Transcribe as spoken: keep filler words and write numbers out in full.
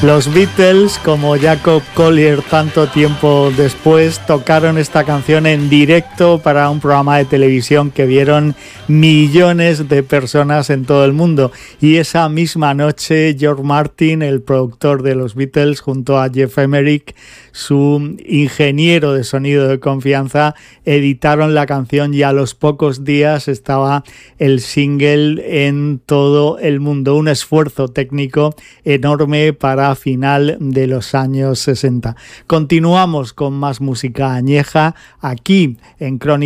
Los Beatles, como Jacob Collier tanto tiempo después, tocaron esta canción en directo para un programa de televisión que vieron millones de personas en todo el mundo. Y esa misma noche, George Martin, el productor de los Beatles, junto a Geoff Emerick, su ingeniero de sonido de confianza, editaron la canción y a los pocos días estaba el single en todo el mundo. Un esfuerzo técnico enorme para final de los años sesenta. Continuamos con más música añeja aquí en Crónica.